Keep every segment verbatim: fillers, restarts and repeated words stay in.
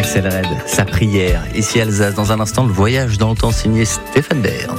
Axel Red, sa prière. Ici Alsace, dans un instant, le voyage dans le temps signé Stéphane Bern.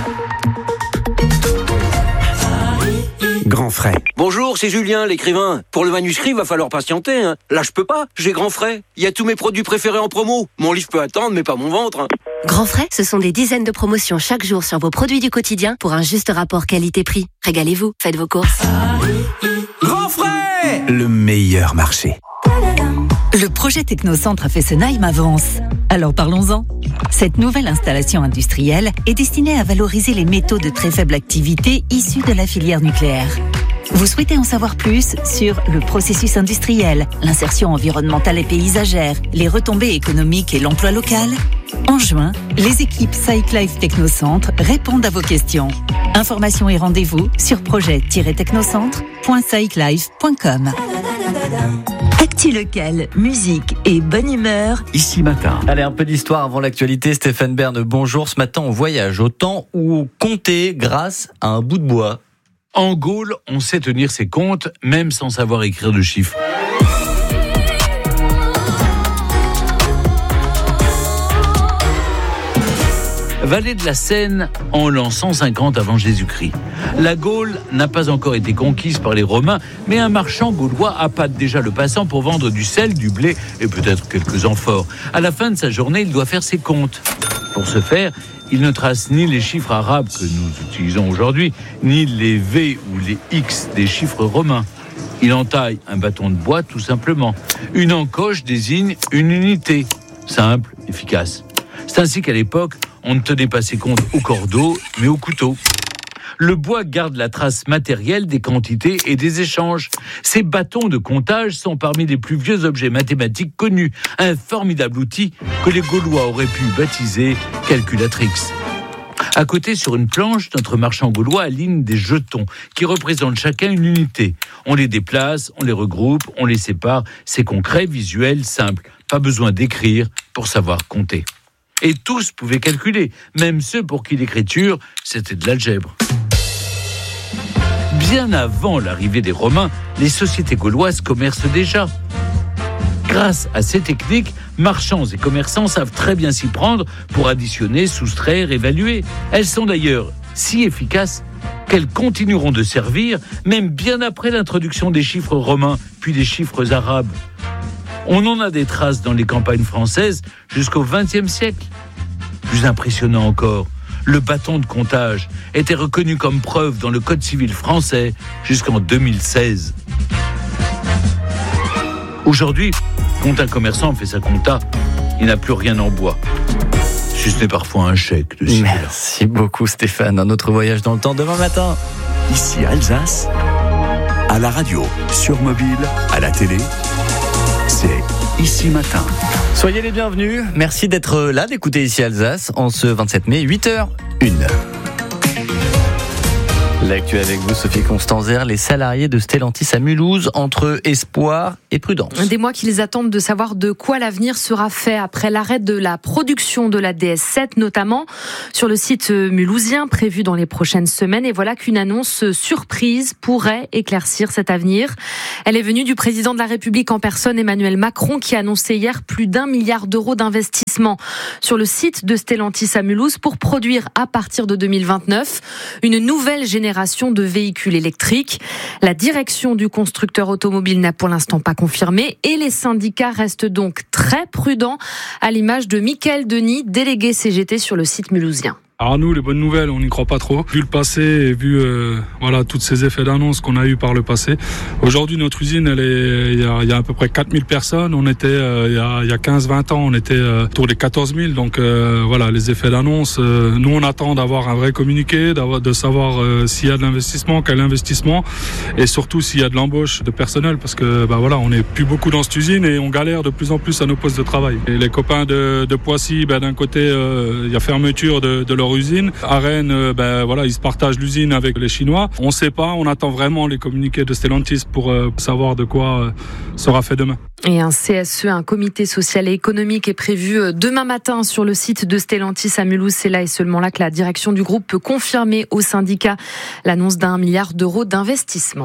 Grand frais. Bonjour, c'est Julien, l'écrivain. Pour le manuscrit, va falloir patienter. Hein. Là, je peux pas. J'ai Grand frais. Il y a tous mes produits préférés en promo. Mon livre peut attendre, mais pas mon ventre. Hein. Grand frais, ce sont des dizaines de promotions chaque jour sur vos produits du quotidien pour un juste rapport qualité-prix. Régalez-vous, faites vos courses. Grand frais, le meilleur marché. Le projet Technocentre à Fessenheim avance. Alors parlons-en. Cette nouvelle installation industrielle est destinée à valoriser les métaux de très faible activité issus de la filière nucléaire. Vous souhaitez en savoir plus sur le processus industriel, l'insertion environnementale et paysagère, les retombées économiques et l'emploi local ? En juin, les équipes SciClife Technocentre répondent à vos questions. Informations et rendez-vous sur projet tiret technocentre point sciclife point com. Actu local, musique et bonne humeur. Ici matin. Allez, un peu d'histoire avant l'actualité. Stéphane Bern, bonjour. Ce matin, on voyage au temps où on comptait grâce à un bout de bois. En Gaule, on sait tenir ses comptes, même sans savoir écrire de chiffres. Vallée de la Seine en l'an cent cinquante avant Jésus-Christ. La Gaule n'a pas encore été conquise par les Romains, mais un marchand gaulois appâte déjà le passant pour vendre du sel, du blé et peut-être quelques amphores. À la fin de sa journée, il doit faire ses comptes. Pour ce faire, il ne trace ni les chiffres arabes que nous utilisons aujourd'hui, ni les V ou les X des chiffres romains. Il entaille un bâton de bois tout simplement. Une encoche désigne une unité. Simple, efficace. C'est ainsi qu'à l'époque, on ne tenait pas ses comptes au cordeau, mais au couteau. Le bois garde la trace matérielle des quantités et des échanges. Ces bâtons de comptage sont parmi les plus vieux objets mathématiques connus. Un formidable outil que les Gaulois auraient pu baptiser calculatrix. À côté, sur une planche, notre marchand gaulois aligne des jetons qui représentent chacun une unité. On les déplace, on les regroupe, on les sépare. C'est concret, visuel, simple. Pas besoin d'écrire pour savoir compter. Et tous pouvaient calculer, même ceux pour qui l'écriture, c'était de l'algèbre. Bien avant l'arrivée des Romains, les sociétés gauloises commercent déjà. Grâce à ces techniques, marchands et commerçants savent très bien s'y prendre pour additionner, soustraire, évaluer. Elles sont d'ailleurs si efficaces qu'elles continueront de servir, même bien après l'introduction des chiffres romains, puis des chiffres arabes. On en a des traces dans les campagnes françaises jusqu'au vingtième siècle. Plus impressionnant encore, le bâton de comptage était reconnu comme preuve dans le Code civil français jusqu'en deux mille seize. Aujourd'hui, quand un commerçant fait sa compta, il n'a plus rien en bois. Si ce n'est parfois un chèque de six heures. Merci beaucoup Stéphane. Un autre voyage dans le temps demain matin. Ici Alsace, à la radio, sur mobile, à la télé. C'est Ici Matin. Soyez les bienvenus. Merci d'être là, d'écouter Ici Alsace en ce vingt-sept mai, huit heures une. L'actu avec vous, Sophie Constanzer. Les salariés de Stellantis à Mulhouse, entre espoir et prudence. Des mois qu'ils attendent de savoir de quoi l'avenir sera fait après l'arrêt de la production de la D S sept, notamment sur le site mulhousien, prévu dans les prochaines semaines. Et voilà qu'une annonce surprise pourrait éclaircir cet avenir. Elle est venue du président de la République en personne, Emmanuel Macron, qui a annoncé hier plus d'un milliard d'euros d'investissement sur le site de Stellantis à Mulhouse pour produire à partir de deux mille vingt-neuf une nouvelle génération de véhicules électriques. La direction du constructeur automobile n'a pour l'instant pas confirmé et les syndicats restent donc très prudents, à l'image de Mickaël Denis, délégué C G T sur le site mulhousien. Alors nous, les bonnes nouvelles, on n'y croit pas trop. Vu le passé et vu euh, voilà tous ces effets d'annonce qu'on a eu par le passé. Aujourd'hui, notre usine, elle est, il y a, il y a à peu près quatre mille personnes. On était euh, il y a, il y a quinze vingt ans, on était euh, autour des quatorze mille. Donc euh, voilà, les effets d'annonce. Euh, nous, on attend d'avoir un vrai communiqué, d'avoir, de savoir euh, s'il y a de l'investissement, quel investissement, et surtout s'il y a de l'embauche de personnel, parce que bah voilà, on n'est plus beaucoup dans cette usine et on galère de plus en plus à nos postes de travail. Et les copains de, de Poissy, bah, d'un côté, euh, il y a fermeture de, de leur usine. À Rennes, euh, ben voilà, ils se partagent l'usine avec les Chinois. On ne sait pas, on attend vraiment les communiqués de Stellantis pour euh, savoir de quoi euh, sera fait demain. Et un C S E, un comité social et économique, est prévu demain matin sur le site de Stellantis à Mulhouse. C'est là et seulement là que la direction du groupe peut confirmer aux syndicats l'annonce d'un milliard d'euros d'investissement.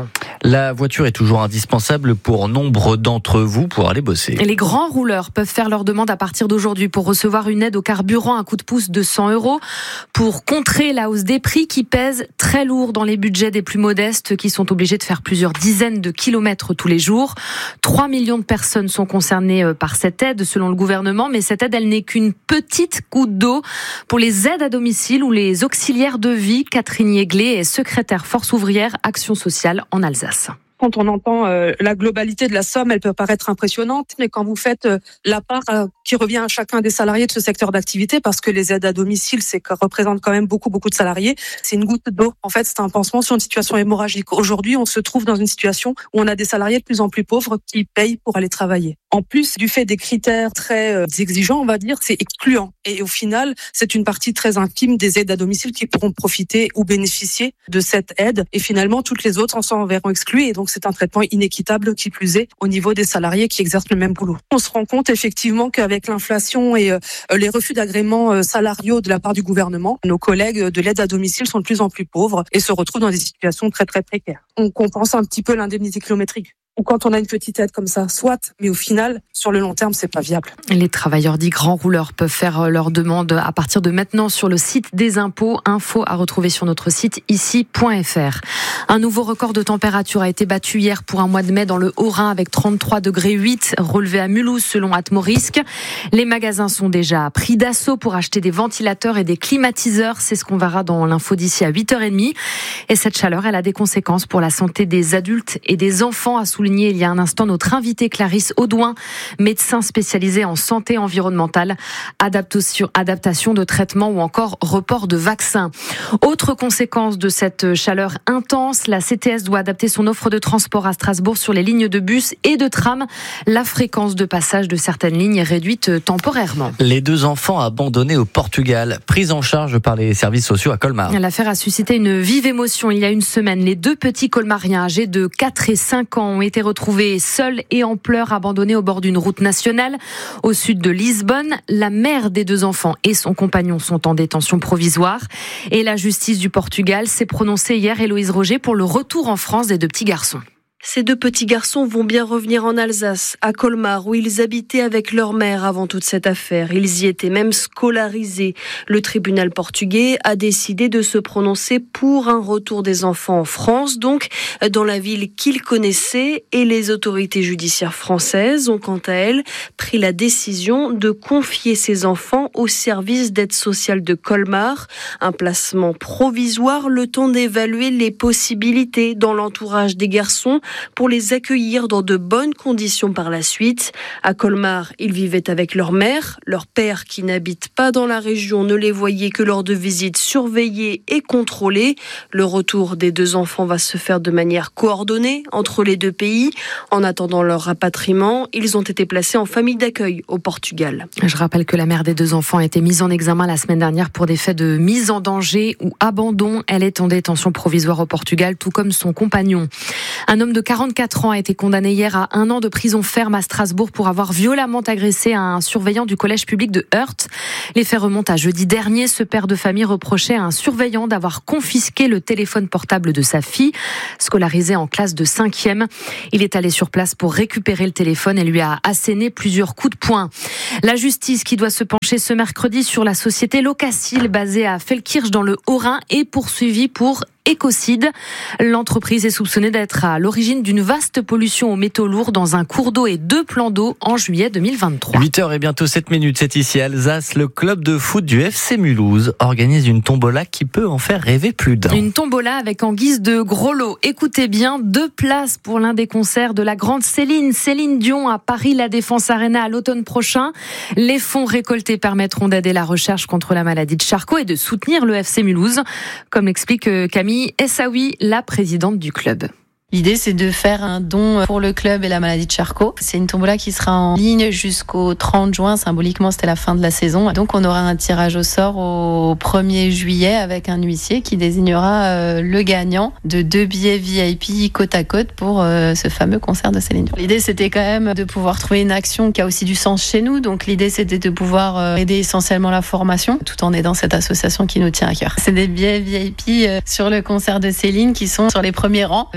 La voiture est toujours indispensable pour nombre d'entre vous pour aller bosser. Et les grands rouleurs peuvent faire leur demande à partir d'aujourd'hui pour recevoir une aide au carburant à coup de pouce de cent euros pour contrer la hausse des prix qui pèse très lourd dans les budgets des plus modestes qui sont obligés de faire plusieurs dizaines de kilomètres tous les jours. trois millions de personnes sont concernées par cette aide selon le gouvernement, mais cette aide, elle n'est qu'une petite goutte d'eau pour les aides à domicile ou les auxiliaires de vie. Catherine Yeglet est secrétaire Force ouvrière Action sociale en Alsace. Quand on entend euh, la globalité de la somme, elle peut paraître impressionnante, mais quand vous faites euh, la part euh, qui revient à chacun des salariés de ce secteur d'activité, parce que les aides à domicile, c'est que représente quand même beaucoup, beaucoup de salariés, c'est une goutte d'eau. En fait, c'est un pansement sur une situation hémorragique. Aujourd'hui, on se trouve dans une situation où on a des salariés de plus en plus pauvres qui payent pour aller travailler. En plus du fait des critères très euh, exigeants, on va dire, c'est excluant. Et au final, c'est une partie très infime des aides à domicile qui pourront profiter ou bénéficier de cette aide. Et finalement, toutes les autres en s'en verront exclues. Et donc, c'est un traitement inéquitable qui plus est au niveau des salariés qui exercent le même boulot. On se rend compte effectivement qu'avec l'inflation et euh, les refus d'agréments euh, salariaux de la part du gouvernement, nos collègues de l'aide à domicile sont de plus en plus pauvres et se retrouvent dans des situations très très précaires. On compense un petit peu l'indemnité kilométrique. Ou quand on a une petite aide comme ça, soit, mais au final, sur le long terme, c'est pas viable. Les travailleurs dits grands rouleurs peuvent faire leur demande à partir de maintenant sur le site des impôts. Info à retrouver sur notre site ici point f r. Un nouveau record de température a été battu hier pour un mois de mai dans le Haut-Rhin avec trente-trois degrés huit relevé à Mulhouse selon Atmorisk. Les magasins sont déjà pris d'assaut pour acheter des ventilateurs et des climatiseurs. C'est ce qu'on verra dans l'info d'ici à huit heures trente. Et cette chaleur, elle a des conséquences pour la santé des adultes et des enfants, a souligné il y a un instant notre invitée Clarisse Audouin, médecin spécialisée en santé environnementale, adaptation, adaptation de traitement ou encore report de vaccins. Autre conséquence de cette chaleur intense, la C T S doit adapter son offre de transport à Strasbourg sur les lignes de bus et de tram. La fréquence de passage de certaines lignes est réduite temporairement. Les deux enfants abandonnés au Portugal, pris en charge par les services sociaux à Colmar. L'affaire a suscité une vive émotion il y a une semaine. Les deux petits colmariens âgés de quatre et cinq ans ont été retrouvés seuls et en pleurs, abandonnés au bord d'une route nationale au sud de Lisbonne. La mère des deux enfants et son compagnon sont en détention provisoire. Et la justice du Portugal s'est prononcée hier, Héloïse Roger, pour le retour en France des deux petits garçons. Ces deux petits garçons vont bien revenir en Alsace, à Colmar, où ils habitaient avec leur mère avant toute cette affaire. Ils y étaient même scolarisés. Le tribunal portugais a décidé de se prononcer pour un retour des enfants en France, donc dans la ville qu'ils connaissaient. Et les autorités judiciaires françaises ont, quant à elles, pris la décision de confier ces enfants au service d'aide sociale de Colmar. Un placement provisoire, le temps d'évaluer les possibilités dans l'entourage des garçons pour les accueillir dans de bonnes conditions par la suite. À Colmar, ils vivaient avec leur mère. Leur père, qui n'habite pas dans la région, ne les voyait que lors de visites surveillées et contrôlées. Le retour des deux enfants va se faire de manière coordonnée entre les deux pays. En attendant leur rapatriement, ils ont été placés en famille d'accueil au Portugal. Je rappelle que la mère des deux enfants a été mise en examen la semaine dernière pour des faits de mise en danger ou abandon. Elle est en détention provisoire au Portugal, tout comme son compagnon. Un homme de quarante-quatre ans a été condamné hier à un an de prison ferme à Strasbourg pour avoir violemment agressé un surveillant du collège public de Heurt. Les faits remontent à jeudi dernier. Ce père de famille reprochait à un surveillant d'avoir confisqué le téléphone portable de sa fille, scolarisée en classe de cinquième. Il est allé sur place pour récupérer le téléphone et lui a asséné plusieurs coups de poing. La justice qui doit se pencher ce mercredi sur la société Locacil basée à Feldkirch dans le Haut-Rhin est poursuivie pour écocide. L'entreprise est soupçonnée d'être à l'origine d'une vaste pollution aux métaux lourds dans un cours d'eau et deux plans d'eau en juillet deux mille vingt-trois. huit heures et bientôt sept minutes, c'est ici à Alsace. Le club de foot du F C Mulhouse organise une tombola qui peut en faire rêver plus d'un. Une tombola avec en guise de gros lot. Écoutez bien, deux places pour l'un des concerts de la grande Céline, Céline Dion à Paris, la Défense Arena à l'automne prochain. Les fonds récoltés permettront d'aider la recherche contre la maladie de Charcot et de soutenir le F C Mulhouse, comme l'explique Camille Essaoui, la présidente du club. L'idée, c'est de faire un don pour le club et la maladie de Charcot. C'est une tombola qui sera en ligne jusqu'au trente juin. Symboliquement, c'était la fin de la saison. Donc, on aura un tirage au sort au premier juillet avec un huissier qui désignera le gagnant de deux billets V I P côte à côte pour ce fameux concert de Céline Dion. L'idée, c'était quand même de pouvoir trouver une action qui a aussi du sens chez nous. Donc, l'idée, c'était de pouvoir aider essentiellement la formation tout en aidant cette association qui nous tient à cœur. C'est des billets V I P sur le concert de Céline qui sont sur les premiers rangs avec un petit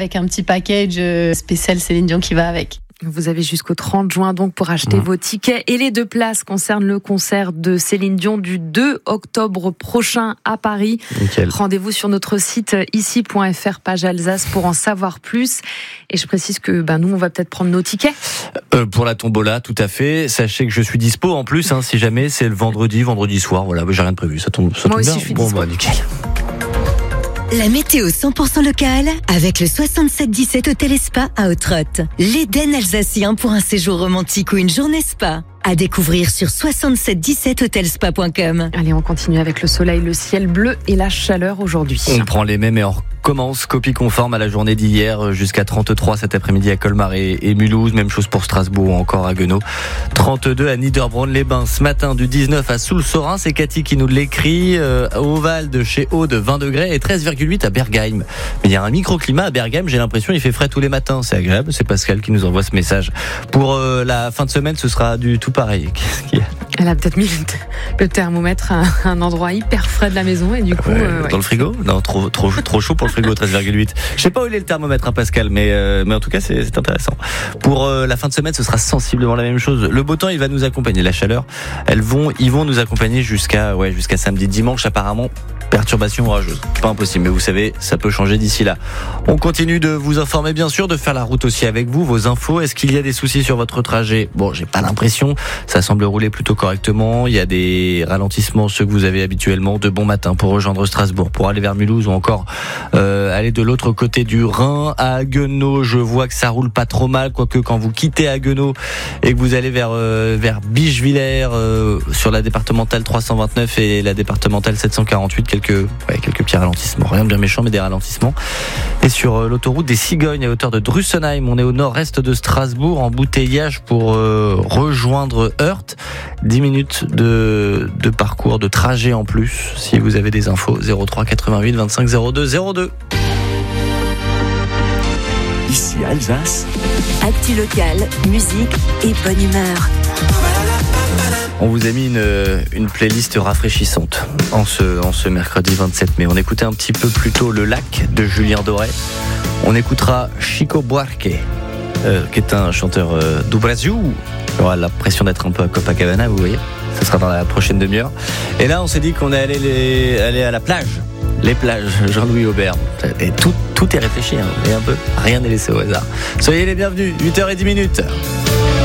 package spécial Céline Dion qui va avec. Vous avez jusqu'au trente juin donc pour acheter mmh. vos tickets. Et les deux places concernent le concert de Céline Dion du deux octobre prochain à Paris. Nickel. Rendez-vous sur notre site ici point f r, page Alsace, pour en savoir plus. Et je précise que ben, nous, on va peut-être prendre nos tickets. Euh, pour la tombola, tout à fait. Sachez que je suis dispo en plus, hein, si jamais c'est le vendredi, vendredi soir. Voilà, j'ai rien de prévu. Ça tombe, ça Moi tombe aussi, bien. je suis bon, dispo. Bah, nickel. La météo cent pour cent locale avec le soixante-sept dix-sept Hôtel et Spa à Ottrott. L'Éden alsacien pour un séjour romantique ou une journée spa. À découvrir sur soixante-sept dix-sept hotelspa point com. Allez, on continue avec le soleil, le ciel bleu et la chaleur aujourd'hui. On prend les mêmes et on recommence. Copie conforme à la journée d'hier, jusqu'à trente-trois cet après-midi à Colmar et, et Mulhouse. Même chose pour Strasbourg ou encore à Guenot. trente-deux à Niederbronn-les-Bains. Ce matin, du dix-neuf à Soul-Sorin. C'est Cathy qui nous l'écrit. Euh, Oval de chez Aude, vingt degrés et treize virgule huit à Bergheim. Mais il y a un microclimat à Bergheim. J'ai l'impression qu'il fait frais tous les matins. C'est agréable. C'est Pascal qui nous envoie ce message. Pour euh, la fin de semaine, ce sera du tout pareil. Qu'est-ce qu'il y a ? Elle a peut-être mis le thermomètre à un endroit hyper frais de la maison et du coup... Ouais, euh, ouais. Dans le frigo ? Non, trop, trop, trop chaud pour le frigo, treize virgule huit. Je sais pas où il est le thermomètre, hein, Pascal, mais, euh, mais en tout cas, c'est, c'est intéressant. Pour euh, la fin de semaine, ce sera sensiblement la même chose. Le beau temps, il va nous accompagner. La chaleur, elles vont, ils vont nous accompagner jusqu'à, ouais, jusqu'à samedi, dimanche, apparemment. Perturbation orageuse. Pas impossible, mais vous savez, ça peut changer d'ici là. On continue de vous informer, bien sûr, de faire la route aussi avec vous, vos infos. Est-ce qu'il y a des soucis sur votre trajet ? Bon, j'ai pas l'impression. Ça semble rouler plutôt correctement. Il y a des ralentissements, ceux que vous avez habituellement, de bon matin pour rejoindre Strasbourg, pour aller vers Mulhouse ou encore euh, aller de l'autre côté du Rhin. À Guenot, je vois que ça roule pas trop mal, quoique quand vous quittez à Guenot et que vous allez vers euh, vers Bischwiller euh, sur la départementale trois cent vingt-neuf et la départementale sept cent quarante-huit, quelques ouais, quelques petits ralentissements, rien de bien méchant mais des ralentissements. Et sur euh, l'autoroute des Cigognes à hauteur de Drussenheim, on est au nord-est de Strasbourg, embouteillage pour euh, rejoindre Heurt. dix minutes de de parcours, de trajet en plus. Si vous avez des infos, zéro trois quatre-vingt-huit vingt-cinq zéro deux zéro deux. Ici Alsace. Actu locale, musique et bonne humeur. On vous a mis une, une playlist rafraîchissante en ce, en ce mercredi vingt-sept mai. On écoutait un petit peu plus tôt Le Lac de Julien Doré. On écoutera Chico Buarque, euh, qui est un chanteur euh, du Brasil. Il aura l'impression d'être un peu à Copacabana, vous voyez. Ce sera dans la prochaine demi-heure. Et là, on s'est dit qu'on allait aller, les, aller à la plage. Les plages, Jean-Louis Aubert. Et tout, tout est réfléchi, hein, et un peu. Rien n'est laissé au hasard. Soyez les bienvenus, huit heures dix minutes.